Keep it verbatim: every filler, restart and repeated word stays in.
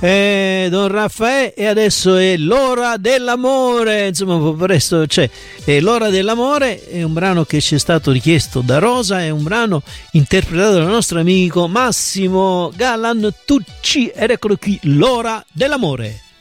eh, Don Raffaele, e adesso è l'ora dell'amore, insomma un po' presto c'è, è l'ora dell'amore, è un brano che ci è stato richiesto da Rosa, è un brano interpretato dal nostro amico Massimo Galantucci ed eccolo qui, l'ora dell'amore.